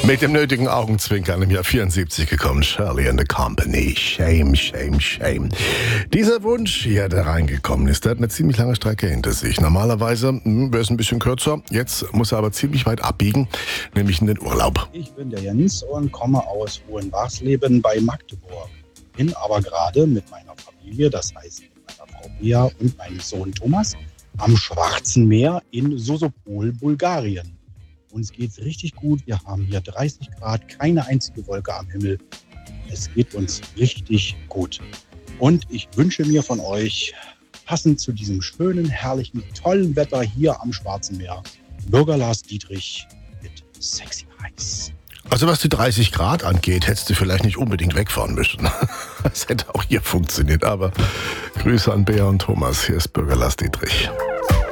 Mit dem nötigen Augenzwinkern im Jahr 74 gekommen, Shirley and the Company. Shame, shame, shame. Dieser Wunsch hier, der reingekommen ist, der hat eine ziemlich lange Strecke hinter sich. Normalerweise wäre es ein bisschen kürzer, jetzt muss er aber ziemlich weit abbiegen, nämlich in den Urlaub. Ich bin der Jens und komme aus Hohenwachsleben bei Magdeburg. Bin aber gerade mit meiner Familie, das heißt mit meiner Frau Bea und meinem Sohn Thomas, am Schwarzen Meer in Sosopol, Bulgarien. Uns geht's richtig gut. Wir haben hier 30 Grad, keine einzige Wolke am Himmel. Es geht uns richtig gut. Und ich wünsche mir von euch, passend zu diesem schönen, herrlichen, tollen Wetter hier am Schwarzen Meer, Bürger Lars Dietrich mit Sexy Eyes. Also was die 30 Grad angeht, hättest du vielleicht nicht unbedingt wegfahren müssen. Das hätte auch hier funktioniert, aber Grüße an Bea und Thomas. Hier ist Bürger Lars Dietrich.